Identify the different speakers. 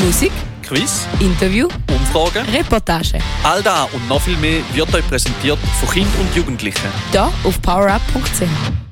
Speaker 1: Musik,
Speaker 2: Quiz,
Speaker 1: Interview,
Speaker 2: Umfragen.
Speaker 1: Reportage.
Speaker 2: All das und noch viel mehr wird euch präsentiert von Kindern und Jugendlichen.
Speaker 1: Hier auf powerup.ch.